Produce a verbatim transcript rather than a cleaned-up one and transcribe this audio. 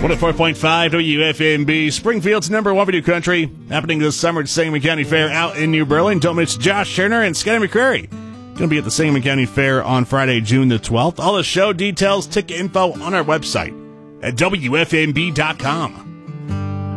one oh four point five W F M B, Springfield's number one video country, happening this summer at Sangamon County Fair out in New Berlin. Don't miss Josh Turner and Scotty McCreary. Going to be at the Sangamon County Fair on Friday, June the twelfth. All the show details, ticket info on our website at W F M B dot com.